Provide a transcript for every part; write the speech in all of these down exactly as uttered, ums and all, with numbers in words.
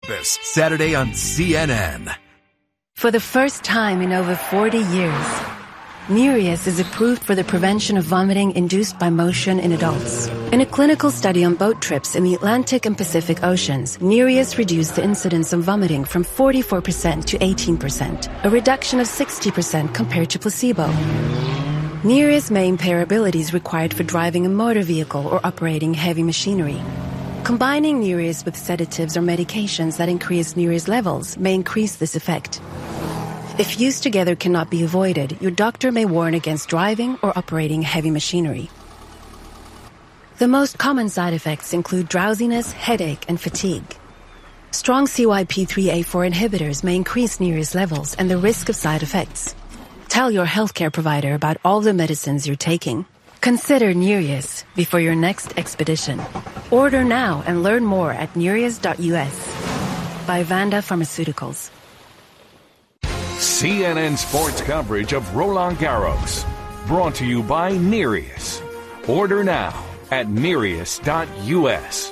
This Saturday on C N N. For the first time in over forty years, Nereus is approved for the prevention of vomiting induced by motion in adults. In a clinical study on boat trips in the Atlantic and Pacific Oceans, Nereus reduced the incidence of vomiting from forty-four percent to eighteen percent, a reduction of sixty percent compared to placebo. Nereus may impair abilities required for driving a motor vehicle or operating heavy machinery. Combining Nereus with sedatives or medications that increase Nereus levels may increase this effect. If use together cannot be avoided, your doctor may warn against driving or operating heavy machinery. The most common side effects include drowsiness, headache, and fatigue. Strong C Y P three A four inhibitors may increase Nereus levels and the risk of side effects. Tell your healthcare provider about all the medicines you're taking. Consider Nereus before your next expedition. Order now and learn more at nereus dot U S by Vanda Pharmaceuticals. C N N Sports coverage of Roland Garros. Brought to you by Nereus. Order now at nereus dot U S.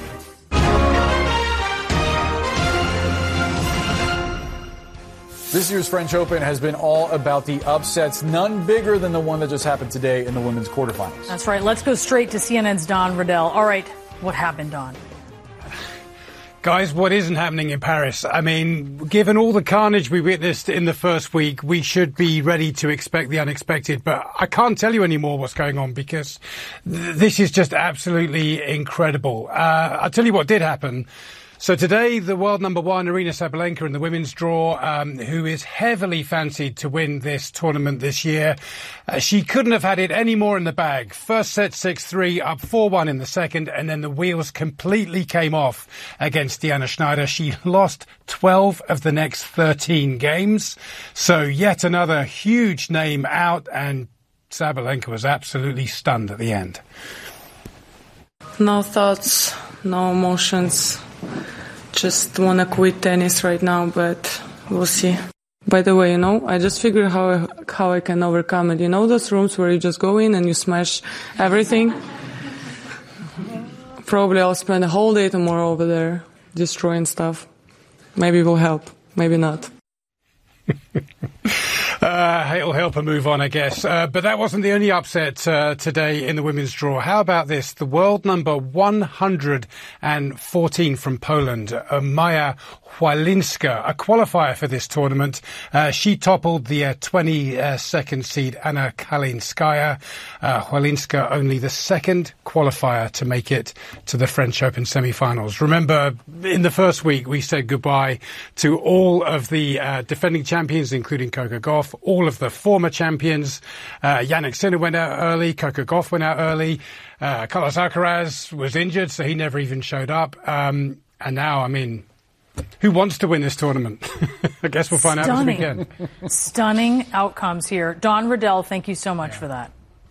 This year's French Open has been all about the upsets, none bigger than the one that just happened today in the women's quarterfinals. That's right. Let's go straight to C N N's Don Riddell. All right, what happened, Don? Guys, what isn't happening in Paris? I mean, given all the carnage we witnessed in the first week, we should be ready to expect the unexpected. But I can't tell you anymore what's going on because th- this is just absolutely incredible. Uh, I'll tell you what did happen. So today, the world number one, Aryna Sabalenka, in the women's draw, um, who is heavily fancied to win this tournament this year. Uh, she couldn't have had it any more in the bag. First set six three, up four one in the second, and then the wheels completely came off against Diana Schneider. She lost twelve of the next thirteen games. So yet another huge name out, and Sabalenka was absolutely stunned at the end. No thoughts, no emotions. Just want to quit tennis right now, but we'll see. By the way, you know, I just figured how I, how I can overcome it. You know those rooms where you just go in and you smash everything? Probably I'll spend a whole day tomorrow over there destroying stuff. Maybe it will help. Maybe not. Uh, it'll help her move on, I guess. Uh, but that wasn't the only upset uh, today in the women's draw. How about this? The world number one hundred fourteen from Poland, uh, Maja Chwalinska, a qualifier for this tournament. Uh, she toppled the uh, twenty-second seed Anna Kalinskaya. Uh, Chwalinska only the second qualifier to make it to the French Open semi-finals. Remember, in the first week, we said goodbye to all of the uh, defending champions, including Coco Gauff, all of the former champions. Uh, Jannik Sinner went out early, Coco Gauff went out early, uh, Carlos Alcaraz was injured, so he never even showed up. Um, and now, I mean, who wants to win this tournament? I guess we'll find Stunning. out this weekend. Stunning outcomes here. Don Riddell, thank you so much yeah. for that.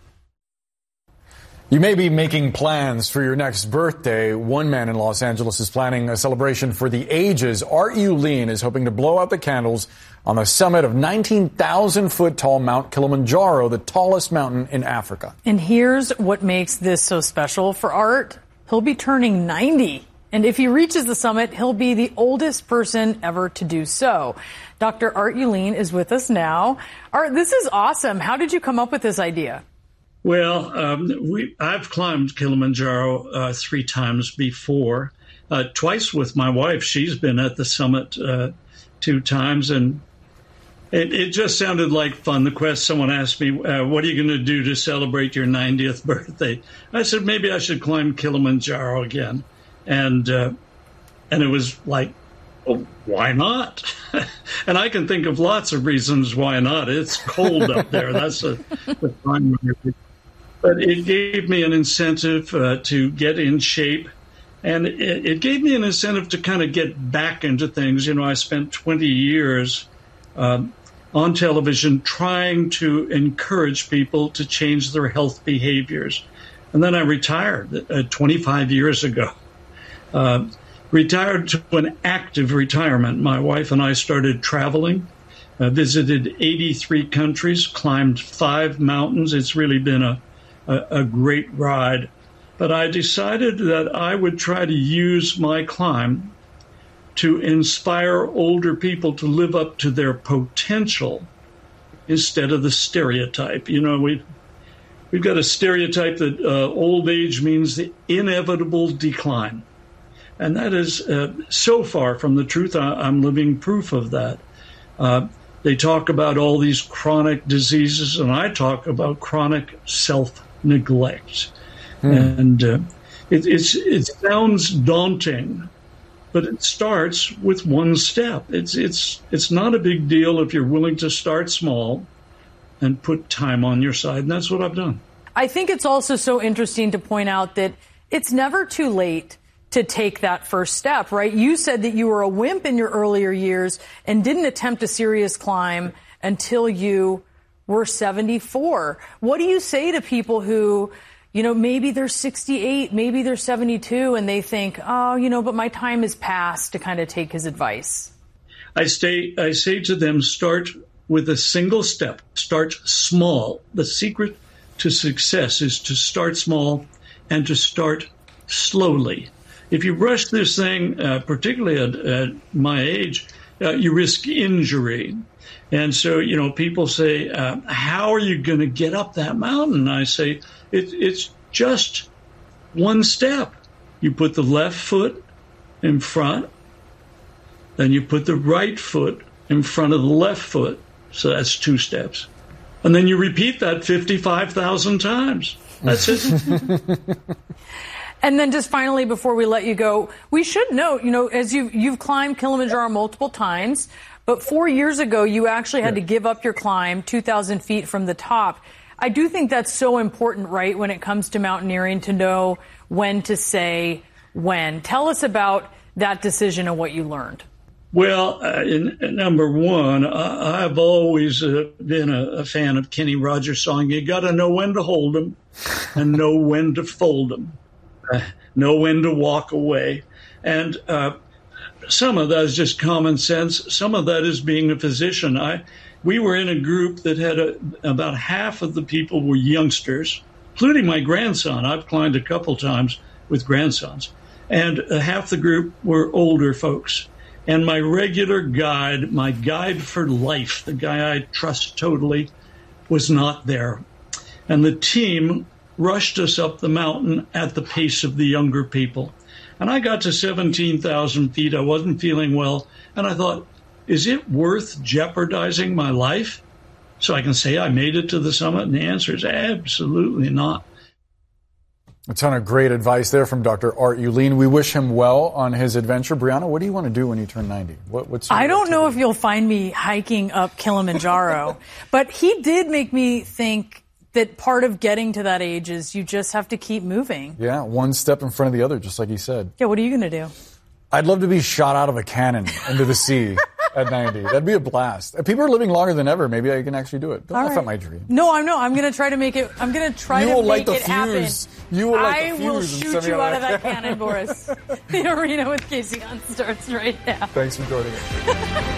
You may be making plans for your next birthday. One man in Los Angeles is planning a celebration for the ages. Art Ulin is hoping to blow out the candles on the summit of nineteen thousand foot tall Mount Kilimanjaro, the tallest mountain in Africa. And here's what makes this so special for Art. He'll be turning ninety. And if he reaches the summit, he'll be the oldest person ever to do so. Doctor Art Ulin is with us now. Art, this is awesome. How did you come up with this idea? Well, um, we, I've climbed Kilimanjaro uh, three times before, uh, twice with my wife. She's been at the summit uh, two times, and it, it just sounded like fun. The quest, someone asked me, uh, what are you going to do to celebrate your ninetieth birthday? I said, maybe I should climb Kilimanjaro again. And uh, and it was like, oh, why not? And I can think of lots of reasons why not. It's cold up there. That's a, the primary reason. But it gave me an incentive uh, to get in shape. And it, it gave me an incentive to kind of get back into things. You know, I spent twenty years um, on television trying to encourage people to change their health behaviors. And then I retired uh, twenty-five years ago. Uh, retired to an active retirement. My wife and I started traveling, uh, visited eighty-three countries, climbed five mountains. It's really been a, a, a great ride. But I decided that I would try to use my climb to inspire older people to live up to their potential instead of the stereotype. You know, we we've got a stereotype that uh, old age means the inevitable decline. And that is uh, so far from the truth. I, I'm living proof of that. Uh, they talk about all these chronic diseases, and I talk about chronic self-neglect. Hmm. And uh, it, it's, it sounds daunting, but it starts with one step. It's, it's, it's not a big deal if you're willing to start small and put time on your side, and that's what I've done. I think it's also so interesting to point out that it's never too late to take that first step, right? You said that you were a wimp in your earlier years and didn't attempt a serious climb until you were seventy-four. What do you say to people who, you know, maybe they're sixty-eight, maybe they're seventy-two, and they think, oh, you know, but my time is past, to kind of take his advice? I say, I say to them, start with a single step. Start small. The secret to success is to start small and to start slowly. If you rush this thing, uh, particularly at, at my age, uh, you risk injury. And so, you know, people say, uh, how are you going to get up that mountain? I say, it, it's just one step. You put the left foot in front, then you put the right foot in front of the left foot. So that's two steps. And then you repeat that fifty-five thousand times. That's it. And then just finally, before we let you go, we should note, you know, as you, you've climbed Kilimanjaro multiple times, but four years ago, you actually had yeah. to give up your climb two thousand feet from the top. I do think that's so important, right, when it comes to mountaineering, to know when to say when. Tell us about that decision and what you learned. Well, uh, in, in number one, I, I've always uh, been a, a fan of Kenny Rogers' song, you got to know when to hold 'em and know when to fold 'em. Uh, know when to walk away. And uh, some of that is just common sense. Some of that is being a physician. I, we were in a group that had a, about half of the people were youngsters, including my grandson. I've climbed a couple times with grandsons. And uh, half the group were older folks. And my regular guide, my guide for life, the guy I trust totally, was not there. And the team rushed us up the mountain at the pace of the younger people. And I got to seventeen thousand feet. I wasn't feeling well. And I thought, is it worth jeopardizing my life so I can say I made it to the summit? And the answer is absolutely not. A ton of great advice there from Doctor Art Ulien. We wish him well on his adventure. Brianna, what do you want to do when you turn ninety? What, what's I don't know if you'll find me hiking up Kilimanjaro, but he did make me think that part of getting to that age is you just have to keep moving. Yeah, one step in front of the other, just like he said. Yeah, what are you going to do? I'd love to be shot out of a cannon into the sea at ninety. That'd be a blast. People are living longer than ever. Maybe I can actually do it. Don't laugh at my dream. No, I'm no. I'm going to try to make it. I'm going to try you to will make light the it fuse. happen. You will light I the fuse will shoot you out of that cannon, Boris. The Arena with Casey Hunt starts right now. Thanks for joining us.